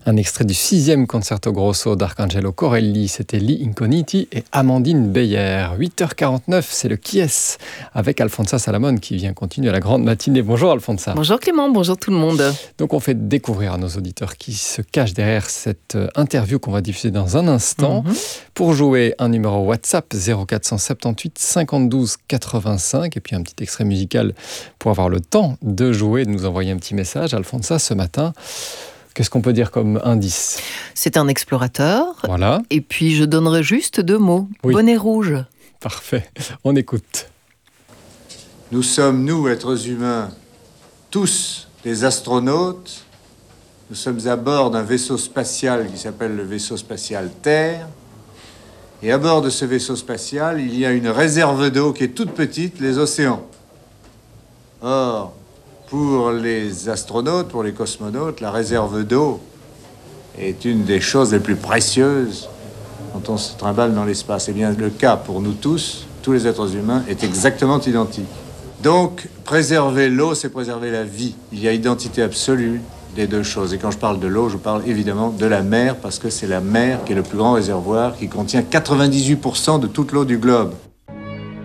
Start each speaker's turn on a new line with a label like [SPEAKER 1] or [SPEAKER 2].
[SPEAKER 1] Un extrait du 6e Concerto Grosso d'Arcangelo Corelli, c'était Lee Incogniti et Amandine Beyer. 8h49, c'est le Qui est avec Alfonsa Salamone qui vient continuer la grande matinée. Bonjour Alfonsa.
[SPEAKER 2] Bonjour Clément, bonjour tout le monde.
[SPEAKER 1] Donc on fait découvrir à nos auditeurs qui se cachent derrière cette interview qu'on va diffuser dans un instant. Pour jouer, un numéro WhatsApp 0478 52 85 et puis un petit extrait musical pour avoir le temps de jouer, de nous envoyer un petit message. Alfonsa, ce matin, qu'est-ce qu'on peut dire comme indice ?
[SPEAKER 2] C'est un explorateur.
[SPEAKER 1] Voilà.
[SPEAKER 2] Et puis je donnerai juste 2 mots.
[SPEAKER 1] Oui.
[SPEAKER 2] Bonnet rouge.
[SPEAKER 1] Parfait. On écoute.
[SPEAKER 3] Nous sommes, nous, êtres humains, tous des astronautes. Nous sommes à bord d'un vaisseau spatial qui s'appelle le vaisseau spatial Terre. Et à bord de ce vaisseau spatial, il y a une réserve d'eau qui est toute petite, les océans. Or, pour les astronautes, pour les cosmonautes, la réserve d'eau est une des choses les plus précieuses quand on se trimballe dans l'espace. Eh bien, le cas pour nous tous les êtres humains, est exactement identique. Donc, préserver l'eau, c'est préserver la vie. Il y a identité absolue des deux choses. Et quand je parle de l'eau, je parle évidemment de la mer, parce que c'est la mer qui est le plus grand réservoir, qui contient 98% de toute l'eau du globe.